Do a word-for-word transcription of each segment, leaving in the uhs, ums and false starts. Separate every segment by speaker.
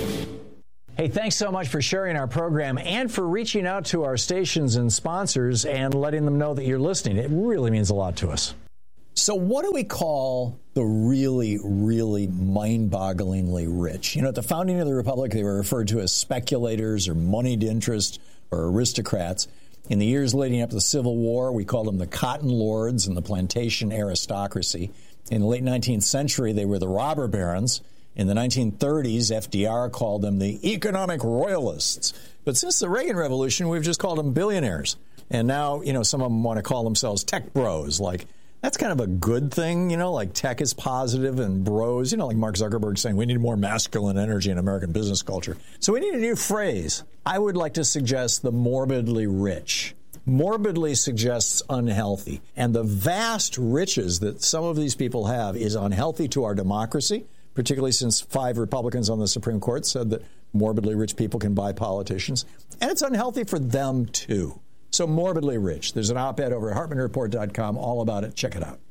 Speaker 1: Hey, thanks so much for sharing our program and for reaching out to our stations and sponsors and letting them know that you're listening. It really means a lot to us. So what do we call the really, really mind-bogglingly rich? You know, at the founding of the Republic, they were referred to as speculators or moneyed interest or aristocrats. In the years leading up to the Civil War, we called them the cotton lords and the plantation aristocracy. In the late nineteenth century, they were the robber barons. In the nineteen thirties, F D R called them the economic royalists. But since the Reagan Revolution, we've just called them billionaires. And now, you know, some of them want to call themselves tech bros. Like, that's kind of a good thing, you know, like tech is positive and bros, you know, like Mark Zuckerberg saying we need more masculine energy in American business culture. So we need a new phrase. I would like to suggest the morbidly rich. Morbidly suggests unhealthy. And the vast riches that some of these people have is unhealthy to our democracy, particularly since five Republicans on the Supreme Court said that morbidly rich people can buy politicians. And it's unhealthy for them, too. So morbidly rich. There's an op-ed over at Hartmann Report dot com all about it. Check it out.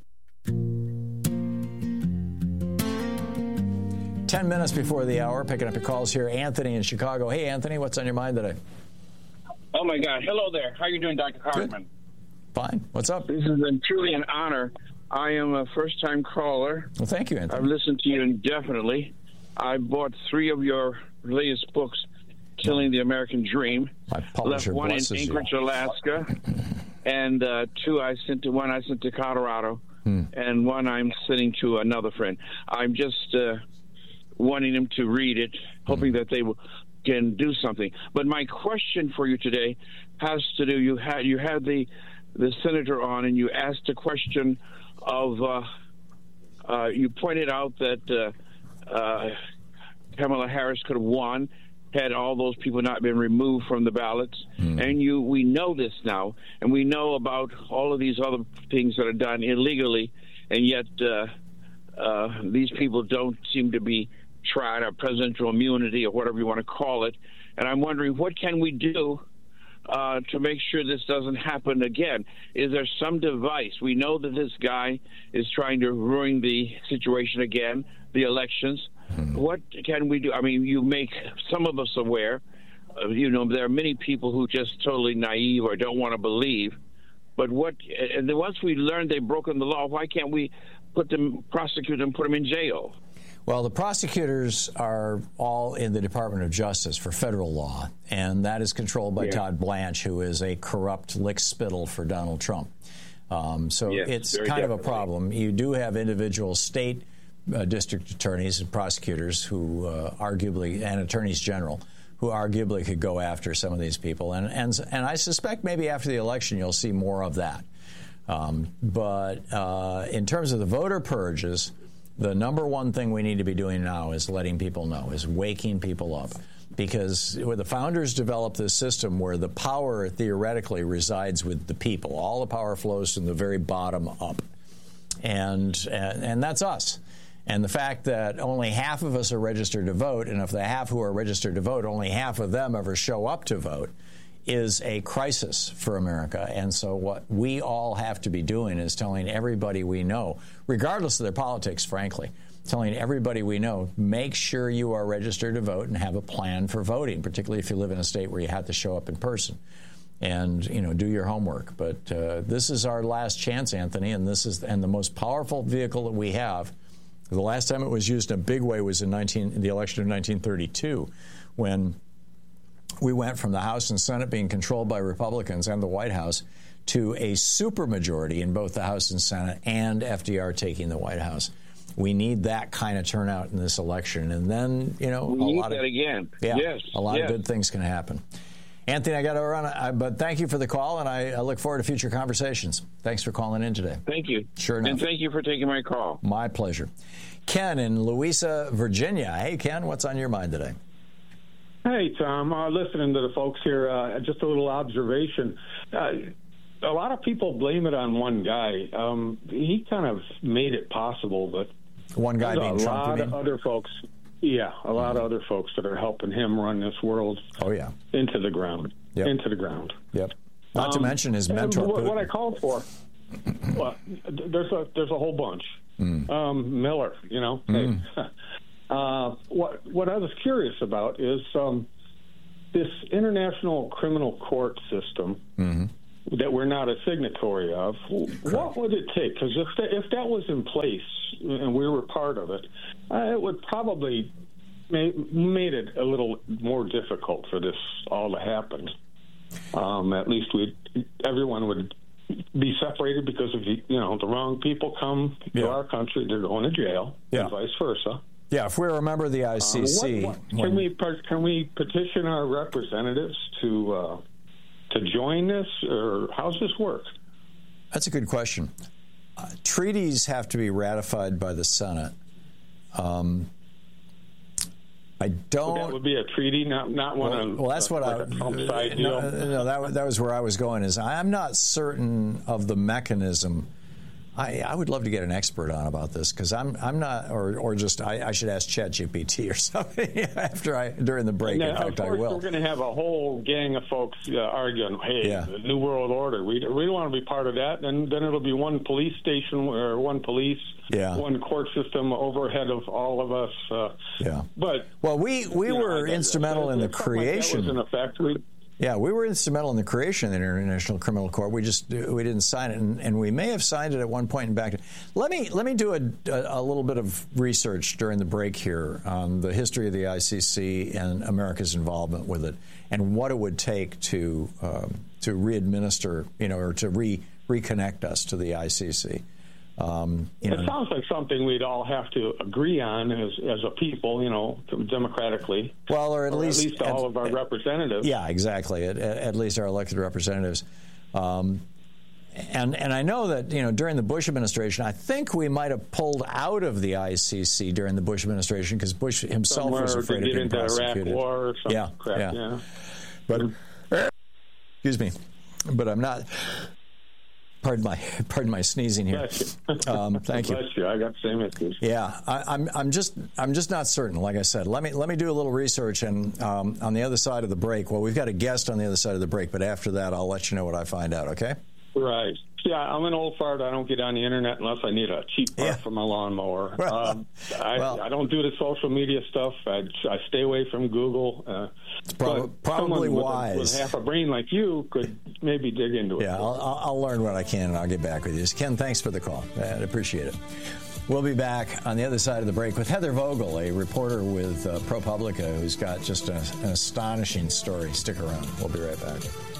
Speaker 1: Ten minutes before the hour, picking up your calls here. Anthony in Chicago. Hey, Anthony, what's on your mind today?
Speaker 2: Oh, my God. Hello there. How are you doing, Doctor Hartmann?
Speaker 1: Fine. What's up?
Speaker 2: This has been truly an honor. I am a first-time caller.
Speaker 1: Well, thank you, Anthony.
Speaker 2: I've listened to you indefinitely. I bought three of your latest books, Killing the American Dream.
Speaker 1: My publisher
Speaker 2: Left one in
Speaker 1: blesses you.
Speaker 2: Anchorage, Alaska, and uh, two I sent to one I sent to Colorado, hmm. and one I'm sending to another friend. I'm just uh, wanting them to read it, hoping hmm. that they will, can do something. But my question for you today has to do. You had you had the the senator on, and you asked a question of. Uh, uh, you pointed out that uh, uh, Kamala Harris could have won had all those people not been removed from the ballots. Mm. And you, we know this now, and we know about all of these other things that are done illegally, and yet uh, uh, these people don't seem to be tried, or presidential immunity, or whatever you want to call it. And I'm wondering, what can we do uh, to make sure this doesn't happen again? Is there some device? We know that this guy is trying to ruin the situation again, the elections. What can we do? I mean, you make some of us aware. Uh, you know, there are many people who just totally naive or don't want to believe. But what? And then once we learn they've broken the law, why can't we put them, prosecute them, put them in jail?
Speaker 1: Well, the prosecutors are all in the Department of Justice for federal law, and that is controlled by yeah. Todd Blanche, who is a corrupt lickspittle for Donald Trump. Um, so yes, it's kind definitely. of a problem. You do have individual state Uh, district attorneys and prosecutors who uh, arguably, and attorneys general, who arguably could go after some of these people. And and, and I suspect maybe after the election you'll see more of that. Um, but uh, in terms of the voter purges, the number one thing we need to be doing now is letting people know, is waking people up. Because the founders developed this system where the power theoretically resides with the people. All the power flows from the very bottom up. And and, and that's us. And the fact that only half of us are registered to vote, and of the half who are registered to vote, only half of them ever show up to vote, is a crisis for America. And so what we all have to be doing is telling everybody we know, regardless of their politics, frankly, telling everybody we know, make sure you are registered to vote and have a plan for voting, particularly if you live in a state where you have to show up in person. And, you know, do your homework. But uh, this is our last chance, Anthony, and this is and the most powerful vehicle that we have. The last time it was used in a big way was in, nineteen, in the election of nineteen thirty-two, when we went from the House and Senate being controlled by Republicans and the White House to a supermajority in both the House and Senate, and F D R taking the White House. We need that kind of turnout in this election, and then, you know,
Speaker 2: we
Speaker 1: a
Speaker 2: need
Speaker 1: lot
Speaker 2: that
Speaker 1: of
Speaker 2: again.
Speaker 1: Yeah,
Speaker 2: yes,
Speaker 1: a lot
Speaker 2: yes.
Speaker 1: of good things can happen. Anthony, I got to run, I, but thank you for the call, and I, I look forward to future conversations. Thanks for calling in today.
Speaker 2: Thank you.
Speaker 1: Sure enough.
Speaker 2: And thank you for taking my call.
Speaker 1: My pleasure. Ken in Louisa, Virginia. Hey, Ken, what's on your mind today?
Speaker 3: Hey, Tom. Uh, listening to the folks here, uh, just a little observation. Uh, a lot of people blame it on one guy. Um, he kind of made it possible, but
Speaker 1: one guy being
Speaker 3: a
Speaker 1: Trump,
Speaker 3: lot
Speaker 1: you mean?
Speaker 3: of other folks. Yeah, a lot of other folks that are helping him run this world.
Speaker 1: Oh yeah,
Speaker 3: into the ground.
Speaker 1: Yep.
Speaker 3: Into the ground.
Speaker 1: Yep. Not um, to mention his mentor.
Speaker 3: What, what I called for. Well, there's a there's a whole bunch. Mm. Um, Miller, you know. Mm. Hey, Uh, what what I was curious about is um, this international criminal court system mm-hmm. that we're not a signatory of. Correct. What would it take? Because if that, if that was in place and we were part of it, uh, it would probably made, made it a little more difficult for this all to happen. Um, at least we everyone would be separated because if you know the wrong people come yeah. to our country, they're going to jail, yeah. and vice versa.
Speaker 1: Yeah, if we're a member of the I C C,
Speaker 3: uh, what, what, can when, we can we petition our representatives to uh, to join this, or how's this work?
Speaker 1: That's a good question. Uh, treaties have to be ratified by the Senate. Um, I don't.
Speaker 3: So that would be a treaty, not not one.
Speaker 1: Well,
Speaker 3: of,
Speaker 1: well that's
Speaker 3: uh,
Speaker 1: what
Speaker 3: like
Speaker 1: I.
Speaker 3: A Trump side deal.
Speaker 1: No, no, that that was where I was going. Is I'm not certain of the mechanism. I, I would love to get an expert on about this because I'm I'm not, or or just I, I should ask ChatGPT or something after I during the break.
Speaker 3: Now,
Speaker 1: in fact,
Speaker 3: of course,
Speaker 1: I will.
Speaker 3: We're going to have a whole gang of folks uh, arguing, "Hey,
Speaker 1: yeah.
Speaker 3: the New World Order. We we don't want to be part of that." And then it'll be one police station or one police,
Speaker 1: yeah.
Speaker 3: one court system overhead of all of us. Uh,
Speaker 1: yeah.
Speaker 3: But
Speaker 1: well, we we were know, instrumental in the creation.
Speaker 3: Like that was in effect. We,
Speaker 1: Yeah, we were instrumental in the creation of the International Criminal Court. We just we didn't sign it, and, and we may have signed it at one point and back. Let me let me do a, a, a little bit of research during the break here on the history of the I C C and America's involvement with it, and what it would take to um, to re-administer, you know, or to re reconnect us to the I C C. Um, you
Speaker 3: it
Speaker 1: know.
Speaker 3: sounds like something we'd all have to agree on as, as a people, you know, democratically.
Speaker 1: Well, or at
Speaker 3: or
Speaker 1: least
Speaker 3: at least all
Speaker 1: at,
Speaker 3: of our representatives.
Speaker 1: Yeah, exactly. At, at least our elected representatives. Um, and and I know that you know during the Bush administration, I think we might have pulled out of the I C C during the Bush administration because Bush himself
Speaker 3: Somewhere
Speaker 1: was afraid of being
Speaker 3: into
Speaker 1: prosecuted.
Speaker 3: Iraq war or some
Speaker 1: yeah,
Speaker 3: crap,
Speaker 1: yeah,
Speaker 3: yeah.
Speaker 1: But excuse me, but I'm not. Pardon my, pardon my sneezing here. Um, thank you.
Speaker 3: Bless you. I got the same issues.
Speaker 1: Yeah, I, I'm, I'm just, I'm just not certain. Like I said, let me, let me do a little research, and um, on the other side of the break. Well, we've got a guest on the other side of the break, but after that, I'll let you know what I find out. Okay?
Speaker 3: Right. Yeah, I'm an old fart. I don't get on the internet unless I need a cheap part
Speaker 1: yeah.
Speaker 3: for my lawnmower.
Speaker 1: Well,
Speaker 3: um, I,
Speaker 1: well,
Speaker 3: I don't do the social media stuff. I, I stay away from Google. Uh,
Speaker 1: it's prob- probably
Speaker 3: with
Speaker 1: wise.
Speaker 3: A, with half a brain like you could maybe dig into it.
Speaker 1: Yeah, I'll, I'll learn what I can, and I'll get back with you. Ken, thanks for the call. I appreciate it. We'll be back on the other side of the break with Heather Vogel, a reporter with uh, ProPublica, who's got just a, an astonishing story. Stick around. We'll be right back.